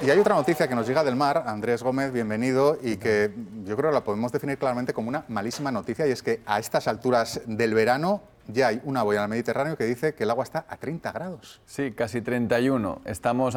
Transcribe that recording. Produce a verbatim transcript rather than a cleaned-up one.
Y hay otra noticia que nos llega del mar, Andrés Gómez, bienvenido, y que yo creo que la podemos definir claramente como una malísima noticia, y es que a estas alturas del verano ya hay una boya en el Mediterráneo que dice que el agua está a treinta grados. Sí, casi treinta y uno. Estamos